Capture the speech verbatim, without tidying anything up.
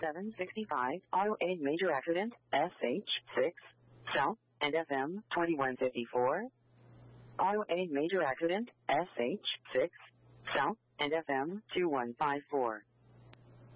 seven sixty-five, auto aid major accident, S H six, south, and F M twenty-one fifty-four. Auto aid major accident, S H six, south, and F M two one five four.